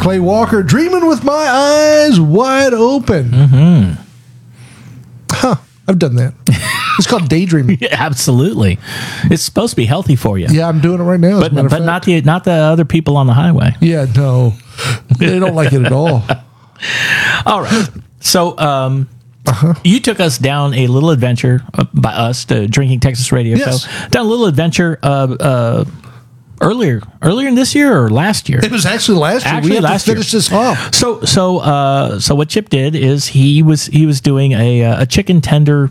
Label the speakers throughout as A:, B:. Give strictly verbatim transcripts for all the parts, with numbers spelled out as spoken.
A: Clay Walker, Dreaming with My Eyes Wide Open.
B: Mm-hmm.
A: Huh. I've done that. It's called daydreaming.
B: Yeah, absolutely. It's supposed to be healthy for you.
A: Yeah, I'm doing it right now.
B: But, but not the not the other people on the highway.
A: Yeah, no. They don't like it at all.
B: All right. So um,
A: uh-huh.
B: you took us down a little adventure uh, by us, the Drinking Texas Radio
A: yes.
B: Show. Down a little adventure uh, uh, earlier earlier in this year or last year?
A: It was actually last year.
B: Actually,
A: we have
B: last
A: to finish
B: year.
A: this off.
B: So so uh, so what Chip did is he was he was doing a a chicken tender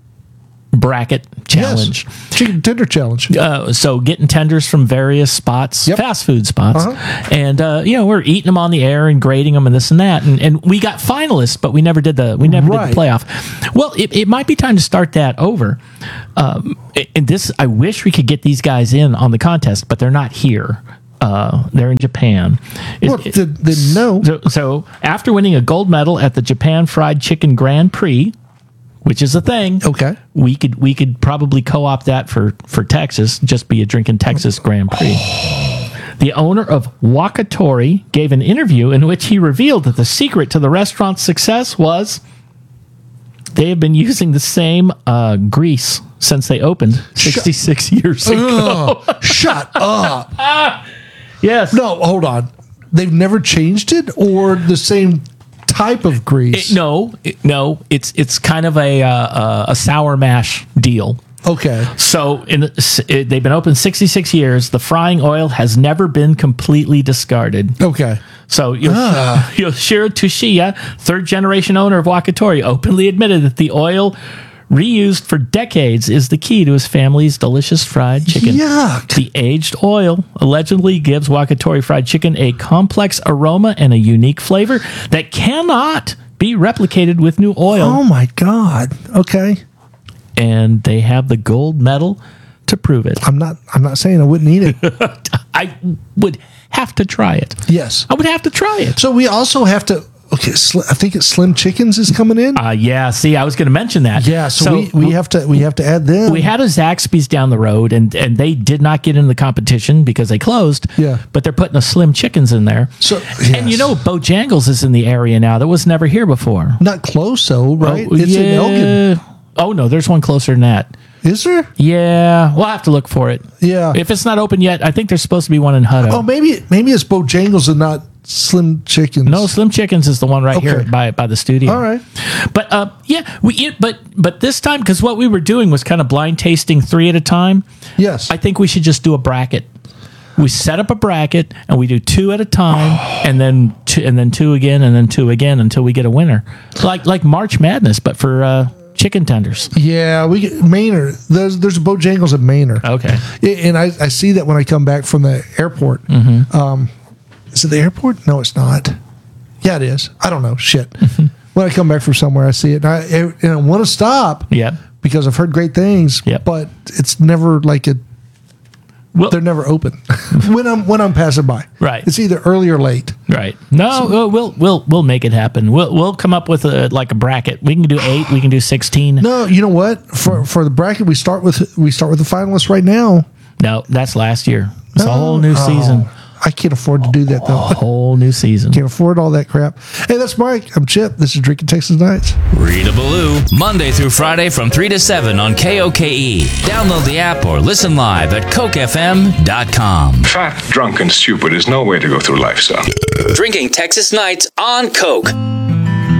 B: bracket challenge.
A: Yes. Chicken tender challenge.
B: Uh, so getting tenders from various spots,
A: yep.
B: fast food spots,
A: uh-huh.
B: and uh, you know we're eating them on the air and grading them and this and that, and, and we got finalists, but we never did the we never
A: right.
B: did the playoff. Well, it, it might be time to start that over. Um, and this, I wish we could get these guys in on the contest, but they're not here. Uh, they're in Japan. It,
A: well,
B: it,
A: they know.
B: So, so after winning a gold medal at the Japan Fried Chicken Grand Prix, which is a thing.
A: Okay.
B: We could we could probably co-opt that for, for Texas, just be a Drinking Texas Grand Prix. The owner of Wakatori gave an interview in which he revealed that the secret to the restaurant's success was they have been using the same uh, grease since they opened sixty-six Shut. years ago.
A: Uh, shut up.
B: Yes.
A: No, hold on. They've never changed it, or the same type of grease?
B: It, no, it, no. It's it's kind of a uh, a sour mash deal.
A: Okay.
B: So in the, it, they've been open sixty-six years. The frying oil has never been completely discarded.
A: Okay.
B: So Yosh-
A: Ah.
B: Yoshiro Toshiya, third generation owner of Wakatori, openly admitted that the oil reused for decades is the key to his family's delicious fried chicken.
A: Yuck.
B: The aged oil allegedly gives Wakatori fried chicken a complex aroma and a unique flavor that cannot be replicated with new oil.
A: Oh my God. Okay.
B: And they have the gold medal to prove it.
A: I'm not. I'm not saying I wouldn't eat it.
B: I would have to try it.
A: Yes.
B: I would have to try it.
A: So we also have to. Okay, sl- I think it's Slim Chickens is coming in.
B: Uh, yeah, see, I was going to mention that.
A: Yeah, so, we, we have to we have to add them.
B: We had a Zaxby's down the road, and, and they did not get in the competition because they closed.
A: Yeah.
B: But they're putting a Slim Chickens in there.
A: So,
B: And you know, Bojangles is in the area now that was never here before.
A: Not close, though, right?
B: Oh,
A: it's
B: yeah.
A: in Elgin.
B: Oh, no, there's one closer than that.
A: Is there?
B: Yeah, we'll have to look for it.
A: Yeah.
B: If it's not open yet, I think there's supposed to be one in Hutto.
A: Oh, maybe maybe it's Bojangles and not Slim Chickens.
B: No, Slim Chickens is the one right
A: Okay.
B: here by by the studio.
A: All right.
B: But uh, yeah, we it, but but this time because what we were doing was kind of blind tasting three at a time.
A: Yes.
B: I think we should just do a bracket. We set up a bracket and we do two at a time, and then two, and then two again, and then two again until we get a winner. Like like March Madness, but for uh, chicken tenders.
A: Yeah, we get Manor. There's there's Bojangles at Manor.
B: Okay.
A: And I, I see that when I come back from the airport.
B: Mm-hmm.
A: Um, is it the airport? No, it's not. Yeah, it is. I don't know. Shit. When I come back from somewhere, I see it. And I, and I want to stop.
B: Yep.
A: Because I've heard great things.
B: Yep.
A: But it's never like a.
B: Well,
A: They're never open when I'm when I'm passing by.
B: Right.
A: It's either early or late.
B: right. No, we'll, we'll we'll we'll make it happen. We'll we'll come up with a like a bracket. We can do eight. We can do sixteen.
A: No, you know what? For for the bracket, we start with we start with the finalists right now.
B: No, that's last year. It's a whole new
A: Oh,
B: season.
A: I can't afford to do that though.
B: A whole new season.
A: Can't afford all that crap. Hey, that's Mike. I'm Chip. This is Drinking Texas Nights.
C: Rita Ballou, Monday through Friday from three to seven on K O K E. Download the app or listen live at coke f m dot com.
D: Fat, drunk, and stupid is no way to go through life, son.
C: Drinking Texas Nights on Coke.